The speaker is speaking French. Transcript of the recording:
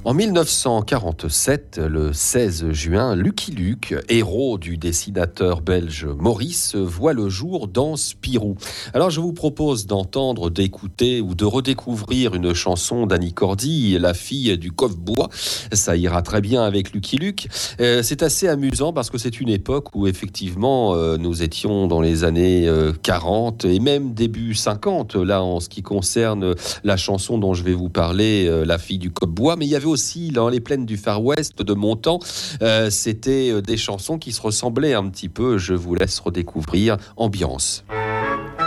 En 1947, le 16 juin, Lucky Luke, héros du dessinateur belge Maurice, voit le jour dans Spirou. Alors je vous propose d'entendre, d'écouter ou de redécouvrir une chanson d'Annie Cordy, la fille du coffre-bois. Ça ira très bien avec Lucky Luke. C'est assez amusant parce que c'est une époque où effectivement nous étions dans les années 40 et même début 50, là en ce qui concerne la chanson dont je vais vous parler, la fille du coffre-bois. Mais il y avait aussi dans les plaines du Far West de mon temps, c'était des chansons qui se ressemblaient un petit peu. Je vous laisse redécouvrir. Ambiance.